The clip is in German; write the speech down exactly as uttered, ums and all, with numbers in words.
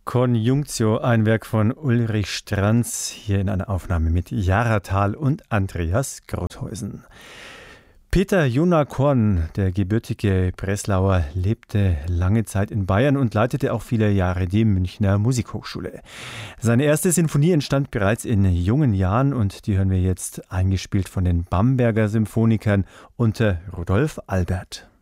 Conjunctio, ein Werk von Ulrich Stranz, hier in einer Aufnahme mit Jara Thal und Andreas Grothäusen. Peter Jona Korn, der gebürtige Breslauer, lebte lange Zeit in Bayern und leitete auch viele Jahre die Münchner Musikhochschule. Seine erste Sinfonie entstand bereits in jungen Jahren und die hören wir jetzt eingespielt von den Bamberger Symphonikern unter Rudolf Albert.